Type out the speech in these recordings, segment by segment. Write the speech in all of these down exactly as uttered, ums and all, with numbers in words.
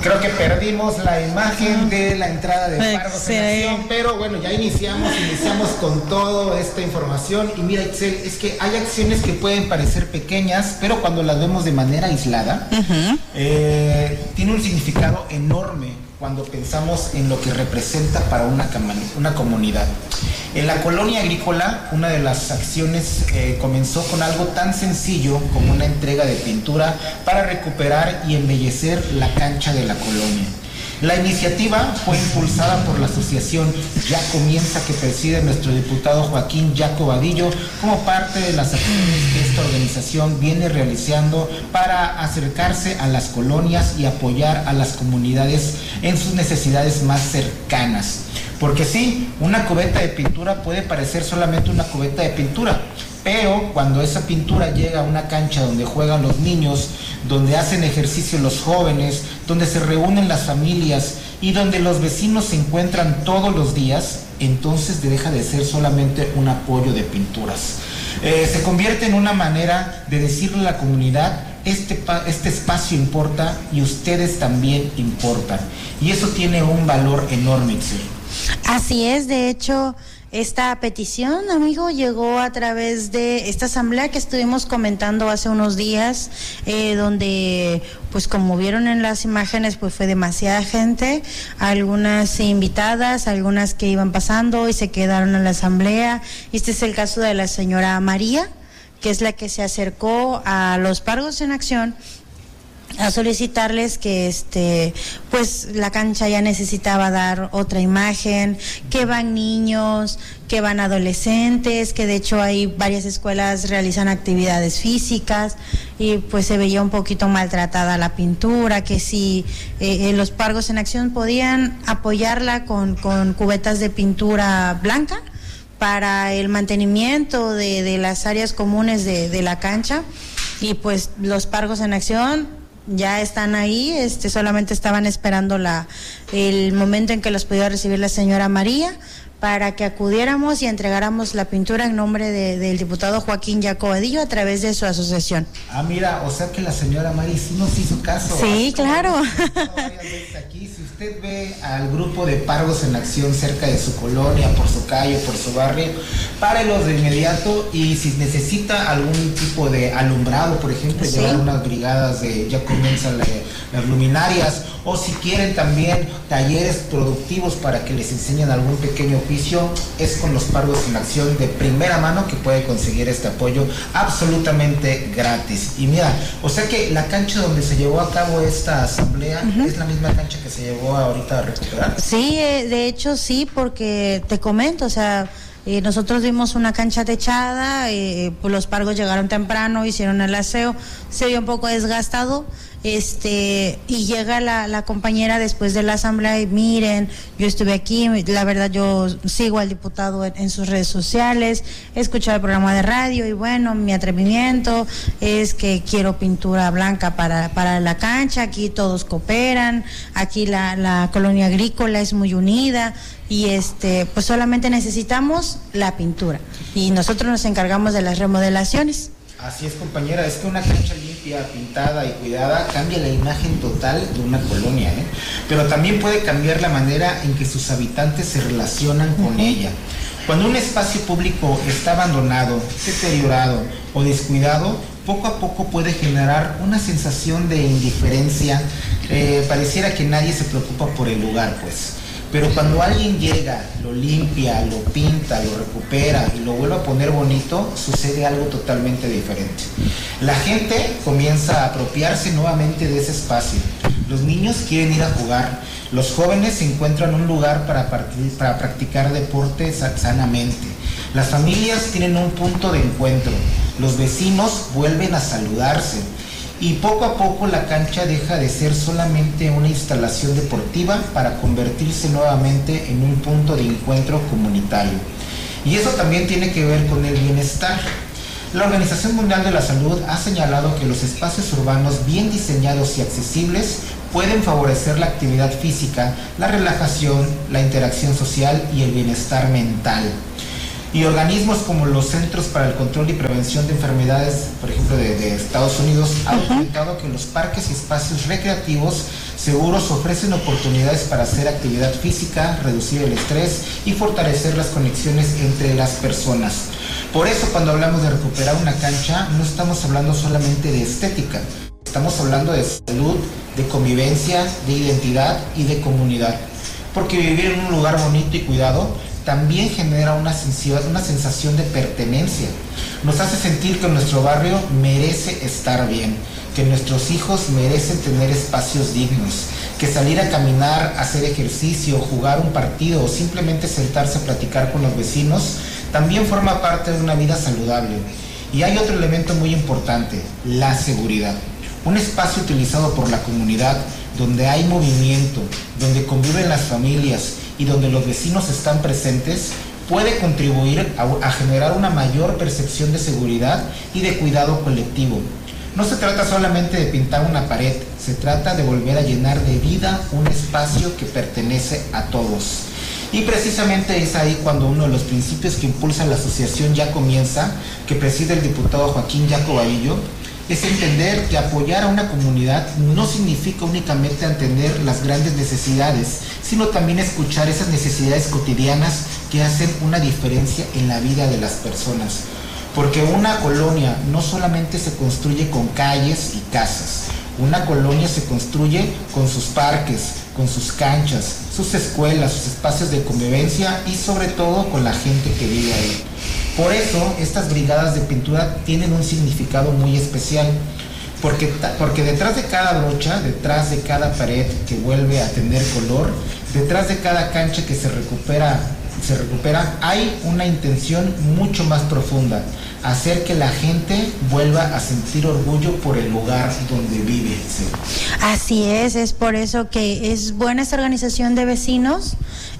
Creo que perdimos la imagen de la entrada de Pargos en Acción, pero bueno, ya iniciamos, iniciamos con toda esta información. Y mira, Itzel, es que hay acciones que pueden parecer pequeñas, pero cuando las vemos de manera aislada, uh-huh. eh, tiene un significado enorme cuando pensamos en lo que representa para una, una comunidad. En la colonia agrícola, una de las acciones eh, comenzó con algo tan sencillo como una entrega de pintura para recuperar y embellecer la cancha de la colonia. La iniciativa fue impulsada por la asociación Ya Comienza, que preside nuestro diputado Joaquín Yaco Vadillo, como parte de las acciones que esta organización viene realizando para acercarse a las colonias y apoyar a las comunidades en sus necesidades más cercanas. Porque sí, una cubeta de pintura puede parecer solamente una cubeta de pintura, pero cuando esa pintura llega a una cancha donde juegan los niños, donde hacen ejercicio los jóvenes, donde se reúnen las familias y donde los vecinos se encuentran todos los días, entonces deja de ser solamente un apoyo de pinturas. Eh, se convierte en una manera de decirle a la comunidad: Este, este espacio importa y ustedes también importan. Y eso tiene un valor enorme, Itzel. Así es, de hecho, esta petición, amigo, llegó a través de esta asamblea que estuvimos comentando hace unos días, eh, donde, pues como vieron en las imágenes, pues fue demasiada gente, algunas invitadas, algunas que iban pasando y se quedaron en la asamblea. Este es el caso de la señora María, que es la que se acercó a los Pargos en Acción a solicitarles que este pues la cancha ya necesitaba dar otra imagen, que van niños, que van adolescentes, que de hecho hay varias escuelas realizan actividades físicas y pues se veía un poquito maltratada la pintura, que si eh, los Pargos en Acción podían apoyarla con, con cubetas de pintura blanca para el mantenimiento de, de las áreas comunes de, de la cancha. Y pues los Pargos en Acción ya están ahí, este solamente estaban esperando la el momento en que los pudiera recibir la señora María para que acudiéramos y entregáramos la pintura en nombre de, del diputado Joaquín Yaco Vadillo a través de su asociación. Ah, mira, o sea que la señora María sí nos hizo caso. Sí, claro. Aquí, si usted ve al grupo de Pargos en Acción cerca de su colonia, por su calle, por su barrio, párelos de inmediato, y si necesita algún tipo de alumbrado, por ejemplo, ¿sí? Llevar unas brigadas de Ya Comienzan la, las luminarias, o si quieren también talleres productivos para que les enseñen algún pequeño oficio, es con los Pargos en Acción de primera mano que puede conseguir este apoyo absolutamente gratis. Y mira, o sea que la cancha donde se llevó a cabo esta asamblea, uh-huh, es la misma cancha que se llevó ahorita a recuperar. Sí, eh, de hecho sí, porque te comento, o sea, Eh, nosotros vimos una cancha techada, eh, pues los Pargos llegaron temprano, hicieron el aseo, se vio un poco desgastado, este, y llega la, la compañera después de la asamblea y miren, yo estuve aquí, la verdad yo sigo al diputado en, en sus redes sociales, he escuchado el programa de radio y bueno, mi atrevimiento es que quiero pintura blanca para, para la cancha, aquí todos cooperan, aquí la, la colonia agrícola es muy unida, y este pues solamente necesitamos la pintura y nosotros nos encargamos de las remodelaciones. Así es, compañera, es que una cancha limpia, pintada y cuidada cambia la imagen total de una colonia, ¿eh? Pero también puede cambiar la manera en que sus habitantes se relacionan con uh-huh. ella. Cuando un espacio público está abandonado, deteriorado o descuidado, poco a poco puede generar una sensación de indiferencia, eh, pareciera que nadie se preocupa por el lugar, pues. Pero cuando alguien llega, lo limpia, lo pinta, lo recupera y lo vuelve a poner bonito, sucede algo totalmente diferente. La gente comienza a apropiarse nuevamente de ese espacio. Los niños quieren ir a jugar. Los jóvenes encuentran un lugar para, para practicar deporte sanamente. Las familias tienen un punto de encuentro. Los vecinos vuelven a saludarse. Y poco a poco la cancha deja de ser solamente una instalación deportiva para convertirse nuevamente en un punto de encuentro comunitario. Y eso también tiene que ver con el bienestar. La Organización Mundial de la Salud ha señalado que los espacios urbanos bien diseñados y accesibles pueden favorecer la actividad física, la relajación, la interacción social y el bienestar mental. Y organismos como los Centros para el Control y Prevención de Enfermedades, por ejemplo, de, de Estados Unidos, han documentado uh-huh. que los parques y espacios recreativos Seguros ofrecen oportunidades para hacer actividad física, reducir el estrés y fortalecer las conexiones entre las personas. Por eso, cuando hablamos de recuperar una cancha, no estamos hablando solamente de estética, estamos hablando de salud, de convivencia, de identidad y de comunidad. Porque vivir en un lugar bonito y cuidado también genera una sensación, una sensación de pertenencia. Nos hace sentir que nuestro barrio merece estar bien, que nuestros hijos merecen tener espacios dignos, que salir a caminar, hacer ejercicio, jugar un partido o simplemente sentarse a platicar con los vecinos también forma parte de una vida saludable. Y hay otro elemento muy importante, la seguridad. Un espacio utilizado por la comunidad, donde hay movimiento, donde conviven las familias y donde los vecinos están presentes, puede contribuir a, a generar una mayor percepción de seguridad y de cuidado colectivo. No se trata solamente de pintar una pared, se trata de volver a llenar de vida un espacio que pertenece a todos. Y precisamente es ahí cuando uno de los principios que impulsa la asociación Ya Comienza, que preside el diputado Joaquín Yaco Vadillo, es entender que apoyar a una comunidad no significa únicamente atender las grandes necesidades, sino también escuchar esas necesidades cotidianas que hacen una diferencia en la vida de las personas. Porque una colonia no solamente se construye con calles y casas, una colonia se construye con sus parques, con sus canchas, sus escuelas, sus espacios de convivencia y sobre todo con la gente que vive ahí. Por eso, estas brigadas de pintura tienen un significado muy especial, porque, porque detrás de cada brocha, detrás de cada pared que vuelve a tener color, detrás de cada cancha que se recupera, se recupera, hay una intención mucho más profunda, hacer que la gente vuelva a sentir orgullo por el lugar donde vive. Sí. Así es, es por eso que es buena esta organización de vecinos.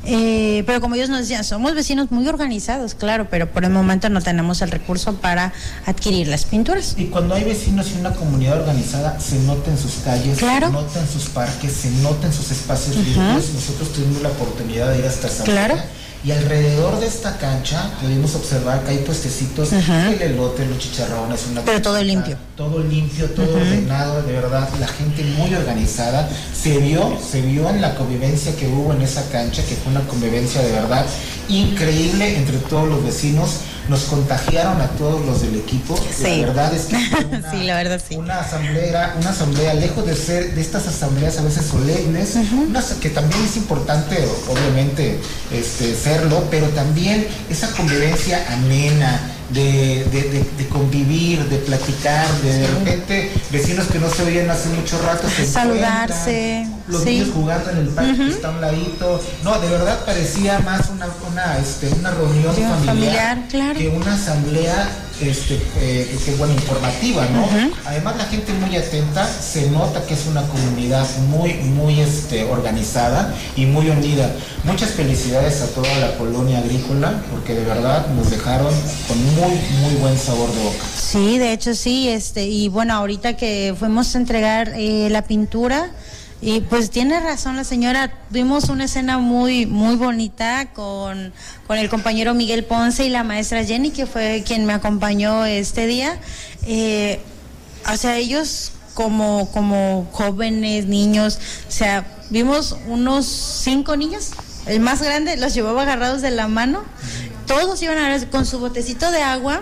Eh, pero como ellos nos decían, somos vecinos muy organizados, claro, pero por el momento no tenemos el recurso para adquirir las pinturas. Y cuando hay vecinos y una comunidad organizada, se nota en sus calles, claro, se nota en sus parques, se nota en sus espacios uh-huh. libres. Nosotros tuvimos la oportunidad de ir hasta esa claro. área, y alrededor de esta cancha pudimos observar que hay puestecitos, uh-huh. el elote, los chicharrones, una pero todo limpio. Todo limpio, todo uh-huh. ordenado, de verdad, la gente muy organizada. Se vio, se vio en la convivencia que hubo en esa cancha, que fue una convivencia de verdad increíble entre todos los vecinos. Nos contagiaron a todos los del equipo. Sí. La verdad es que una, sí, la verdad sí. Una asamblea, una asamblea lejos de ser de estas asambleas a veces solemnes, uh-huh. una, que también es importante, obviamente, este, serlo, pero también esa convivencia amena, de, de, de, de convivir, de platicar, de sí. de repente vecinos que no se veían hace mucho rato, se saludarse, los sí. niños jugando en el parque uh-huh. que está a un ladito. No, de verdad parecía más una una este una reunión familiar, familiar claro. que una asamblea este eh, que bueno, informativa, ¿no? Uh-huh. Además la gente muy atenta, se nota que es una comunidad muy muy este organizada y muy unida. Muchas felicidades a toda la colonia agrícola, porque de verdad nos dejaron con muy muy buen sabor de boca. Sí, de hecho sí, este y bueno, ahorita que fuimos a entregar eh, la pintura, y pues tiene razón la señora, vimos una escena muy muy bonita con, con el compañero Miguel Ponce y la maestra Jenny, que fue quien me acompañó este día. Eh, o sea, ellos como, como jóvenes, niños, o sea, vimos unos cinco niños, el más grande los llevaba agarrados de la mano, todos iban a ver con su botecito de agua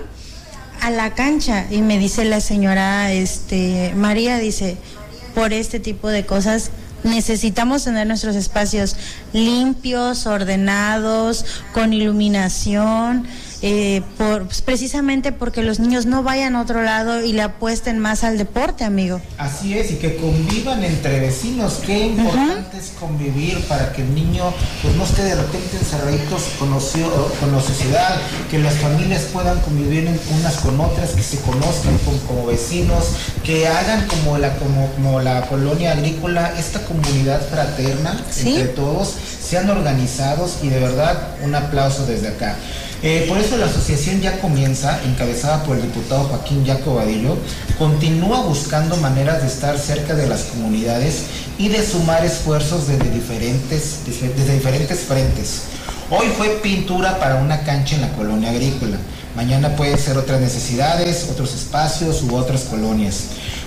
a la cancha, y me dice la señora este María, dice, por este tipo de cosas necesitamos tener nuestros espacios limpios, ordenados, con iluminación, eh, por, pues precisamente porque los niños no vayan a otro lado y le apuesten más al deporte, amigo. Así es, y que convivan entre vecinos. Qué importante uh-huh. es convivir para que el niño pues no esté de repente encerraditos con, con la sociedad, que las familias puedan convivir en unas con otras, que se conozcan como, como vecinos, que hagan como la como, como la colonia agrícola, esta comunidad fraterna, ¿sí? Entre todos, sean organizados, y de verdad un aplauso desde acá. Eh, por eso la asociación Ya Comienza, encabezada por el diputado Joaquín Yaco Vadillo, continúa buscando maneras de estar cerca de las comunidades y de sumar esfuerzos desde diferentes, desde, desde diferentes frentes. Hoy fue pintura para una cancha en la colonia agrícola. Mañana pueden ser otras necesidades, otros espacios u otras colonias.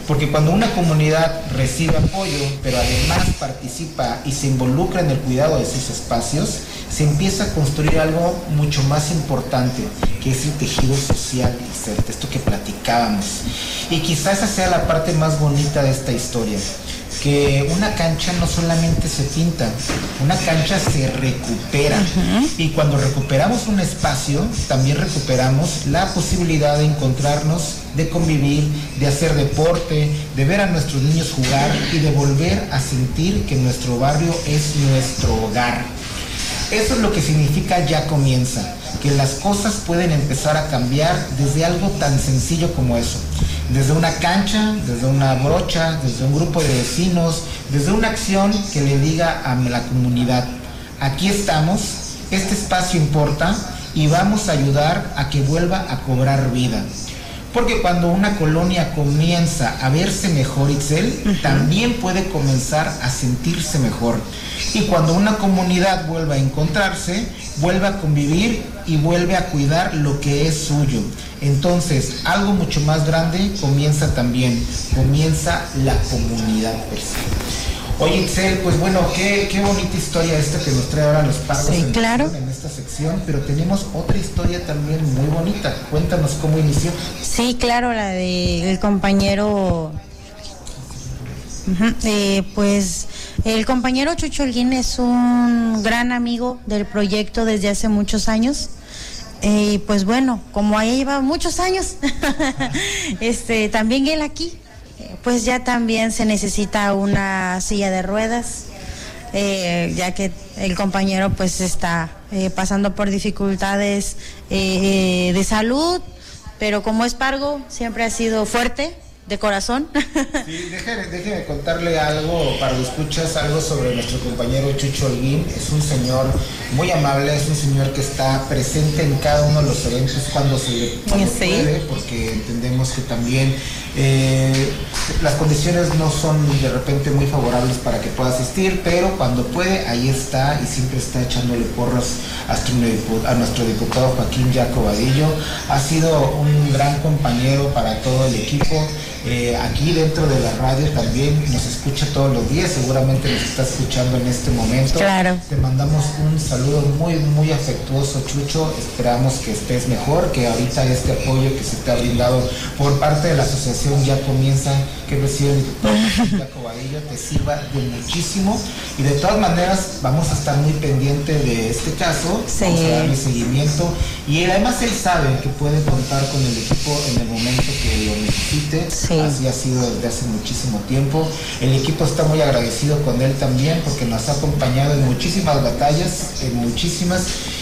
porque cuando una comunidad recibe apoyo, pero además participa y se involucra en el cuidado de sus espacios, se empieza a construir algo mucho más importante, que es el tejido social, esto que platicábamos. Y quizás esa sea la parte más bonita de esta historia, que una cancha no solamente se pinta, una cancha se recupera. Uh-huh. Y cuando recuperamos un espacio, también recuperamos la posibilidad de encontrarnos, de convivir, de hacer deporte, de ver a nuestros niños jugar y de volver a sentir que nuestro barrio es nuestro hogar. Eso es lo que significa Ya Comienza, que las cosas pueden empezar a cambiar desde algo tan sencillo como eso. Desde una cancha, desde una brocha, desde un grupo de vecinos, desde una acción que le diga a la comunidad: aquí estamos, este espacio importa y vamos a ayudar a que vuelva a cobrar vida. Porque cuando una colonia comienza a verse mejor, Itzel, uh-huh, también puede comenzar a sentirse mejor. Y cuando una comunidad vuelve a encontrarse, vuelve a convivir y vuelve a cuidar lo que es suyo. Entonces, algo mucho más grande comienza también, comienza la comunidad per se. Oye, Itzel, pues bueno, qué, qué bonita historia esta que nos trae ahora Los Pargos, sí, en, claro, en esta sección, pero tenemos otra historia también muy bonita. Cuéntanos cómo inició. Sí, claro, la del compañero, uh-huh, eh, pues el compañero Chucho Holguín es un gran amigo del proyecto desde hace muchos años. Y eh, pues bueno, como ahí lleva muchos años, este, también él aquí, pues ya también se necesita una silla de ruedas, eh, ya que el compañero pues está eh, pasando por dificultades eh, de salud, pero como es Pargo, siempre ha sido fuerte de corazón. Sí, déjeme, déjeme contarle algo, para los escuchas, algo sobre nuestro compañero Chucho Holguín. Es un señor muy amable, es un señor que está presente en cada uno de los eventos cuando se le cuando sí. puede, porque entendemos que también eh, las condiciones no son de repente muy favorables para que pueda asistir, pero cuando puede, ahí está y siempre está echándole porras a nuestro diputado Joaquín Jaco Vadillo. Ha sido un gran compañero para todo el equipo. Eh, aquí dentro de la radio también nos escucha todos los días, seguramente nos está escuchando en este momento. Claro. Te mandamos un saludo muy, muy afectuoso, Chucho. Esperamos que estés mejor, que ahorita este apoyo que se te ha brindado por parte de la asociación Ya Comienza, que recibe el diputado Jaco Vadillo, te sirva de muchísimo. Y de todas maneras, vamos a estar muy pendientes de este caso, sí. Vamos a darle seguimiento. Y además él sabe que puede contar con el equipo en el momento que lo necesite. Sí. Así ha sido desde hace muchísimo tiempo. El equipo está muy agradecido con él también, porque nos ha acompañado en muchísimas batallas, en muchísimas.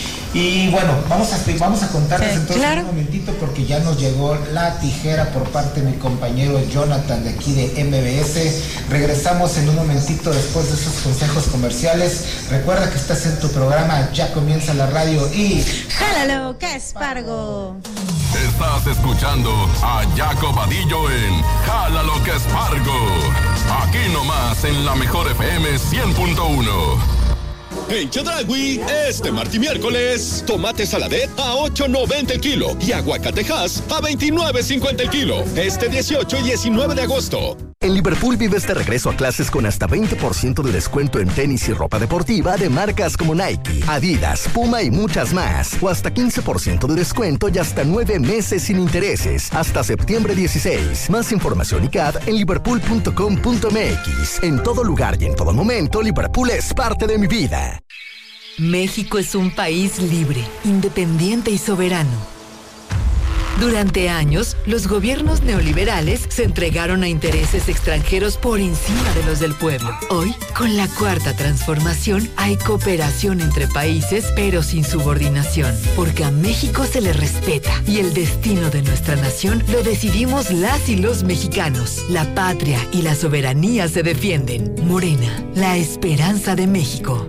Y bueno, vamos a, vamos a contarles sí, entonces claro. un momentito, porque ya nos llegó la tijera por parte de mi compañero Jonathan de aquí de M B S. Regresamos en un momentito después de esos consejos comerciales. Recuerda que estás en tu programa Ya Comienza la Radio y... ¡Jálalo, que es Pargo! Estás escuchando a Jaco Vadillo en Jálalo, que es Pargo. Aquí nomás en la mejor F M cien punto uno. En Chedraui, este martes y miércoles, tomate saladet a ocho noventa el kilo y aguacatejas a veintinueve cincuenta el kilo. Este dieciocho y diecinueve de agosto. En Liverpool vives de regreso a clases con hasta veinte por ciento de descuento en tenis y ropa deportiva de marcas como Nike, Adidas, Puma y muchas más. O hasta quince por ciento de descuento y hasta nueve meses sin intereses. Hasta septiembre dieciséis. Más información y C A D en liverpool punto com punto m x. En todo lugar y en todo momento, Liverpool es parte de mi vida. México es un país libre, independiente y soberano. Durante años, los gobiernos neoliberales se entregaron a intereses extranjeros por encima de los del pueblo. Hoy, con la cuarta transformación, hay cooperación entre países, pero sin subordinación, porque a México se le respeta y el destino de nuestra nación lo decidimos las y los mexicanos. La patria y la soberanía se defienden. Morena, la esperanza de México.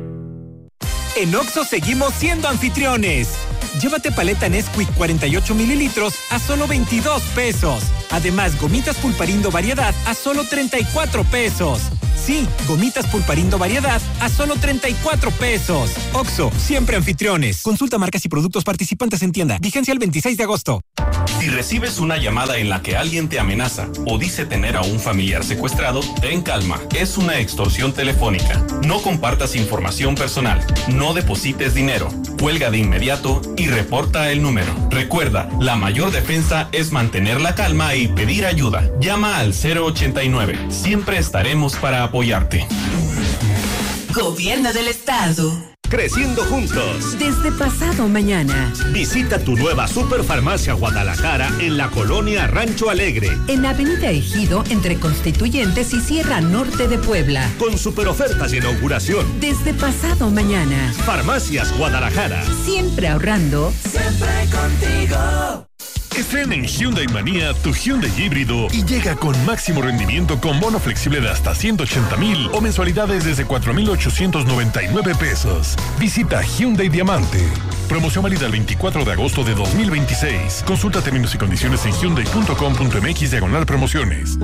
En Oxxo seguimos siendo anfitriones. Llévate paleta Nesquik cuarenta y ocho mililitros a solo veintidós pesos. Además, gomitas Pulparindo variedad a solo treinta y cuatro pesos. Sí, gomitas Pulparindo variedad a solo treinta y cuatro pesos. Oxxo, siempre anfitriones. Consulta marcas y productos participantes en tienda. Vigencia el veintiséis de agosto. Si recibes una llamada en la que alguien te amenaza o dice tener a un familiar secuestrado, ten calma, es una extorsión telefónica. No compartas información personal, no deposites dinero, cuelga de inmediato y reporta el número. Recuerda, la mayor defensa es mantener la calma y pedir ayuda. Llama al cero ochenta y nueve, siempre estaremos para apoyarte. Gobierno del Estado. Creciendo juntos. Desde pasado mañana. Visita tu nueva Superfarmacia Guadalajara en la colonia Rancho Alegre. En Avenida Ejido, entre Constituyentes y Sierra Norte de Puebla. Con super ofertas de inauguración. Desde pasado mañana. Farmacias Guadalajara. Siempre ahorrando. Siempre contigo. Estrena en Hyundai Manía tu Hyundai híbrido y llega con máximo rendimiento con bono flexible de hasta ciento ochenta mil o mensualidades desde cuatro mil ochocientos noventa y nueve pesos. Visita Hyundai Diamante. Promoción válida el veinticuatro de agosto de dos mil veintiséis. Consulta términos y condiciones en hyundai punto com punto m x diagonal promociones.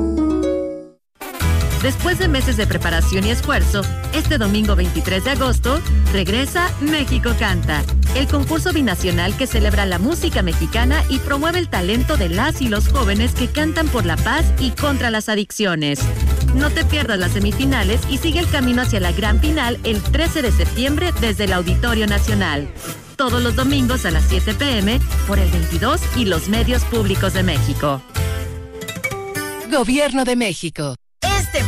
Después de meses de preparación y esfuerzo, este domingo veintitrés de agosto, regresa México Canta, el concurso binacional que celebra la música mexicana y promueve el talento de las y los jóvenes que cantan por la paz y contra las adicciones. No te pierdas las semifinales y sigue el camino hacia la gran final el trece de septiembre desde el Auditorio Nacional. Todos los domingos a las siete pe eme por el veintidós y los medios públicos de México. Gobierno de México.